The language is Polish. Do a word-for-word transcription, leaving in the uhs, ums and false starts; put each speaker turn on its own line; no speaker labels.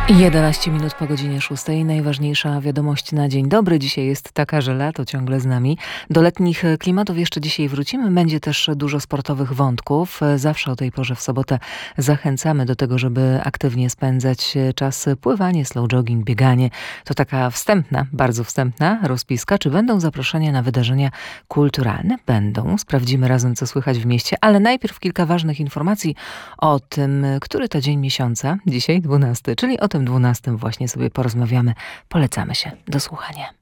jedenaście minut po godzinie szóstej. Najważniejsza wiadomość na dzień dobry. Dzisiaj jest taka, że lato ciągle z nami. Do letnich klimatów jeszcze dzisiaj wrócimy. Będzie też dużo sportowych wątków. Zawsze o tej porze w sobotę zachęcamy do tego, żeby aktywnie spędzać czas. Pływanie, slow jogging, bieganie. To taka wstępna, bardzo wstępna rozpiska. Czy będą zaproszenia na wydarzenia kulturalne? Będą. Sprawdzimy razem, co słychać w mieście. Ale najpierw kilka ważnych informacji o tym, który to dzień miesiąca. Dzisiaj dwunasty, czyli o tym dwunastym właśnie sobie porozmawiamy. Polecamy się. Do słuchania.